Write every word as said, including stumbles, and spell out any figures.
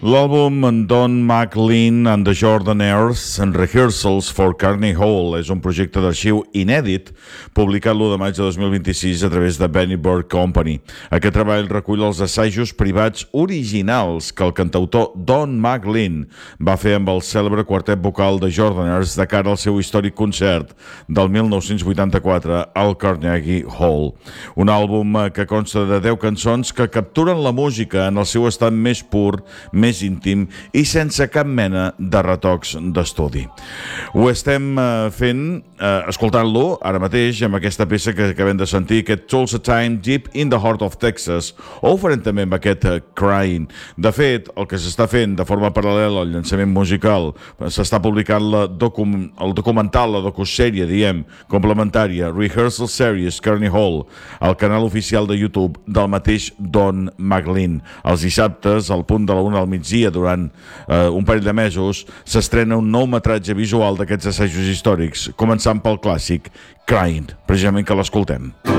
L'àlbum Don McLean and the Jordanaires and Rehearsals for Carnegie Hall és un projecte d'arxiu inèdit publicat l'u de maig de dos mil vint-i-sis a través de Benny Burke Company. Aquest treball recull els assajos privats originals que el cantautor Don McLean va fer amb el cèlebre quartet vocal de Jordanaires de cara al seu històric concert del mil nou-cents vuitanta-quatre al Carnegie Hall. Un àlbum que consta de deu cançons que capturen la música en el seu estat més pur, més íntim i sense cap mena de retocs d'estudi. Ho estem eh, fent, eh, escoltant-lo ara mateix amb aquesta peça que acabem de sentir, aquest Tulsa Time Deep in the Heart of Texas, o ho farem també amb aquest uh, Crying. De fet, el que s'està fent de forma paral·lela al llançament musical, s'està publicant la docum el documental, la docusèrie, diem, complementària, Rehearsal Series Carnegie Hall, al canal oficial de YouTube del mateix Don McLean. Els dissabtes, al punt de la una al migdia, durant eh, un parell de mesos, s'estrena un nou metratge visual d'aquests assajos històrics, començant pel clàssic Crying, precisament que l'escoltem.